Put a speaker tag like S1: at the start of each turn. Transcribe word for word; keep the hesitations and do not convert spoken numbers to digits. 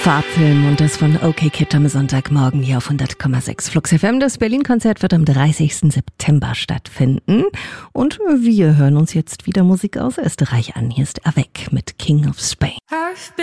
S1: Farbfilm und das von OK Kid am Sonntagmorgen hier auf hundert Komma sechs Flux F M. Das Berlin-Konzert wird am dreißigsten September stattfinden. Und wir hören uns jetzt wieder Musik aus Österreich an. Hier ist Avec mit King of Spain.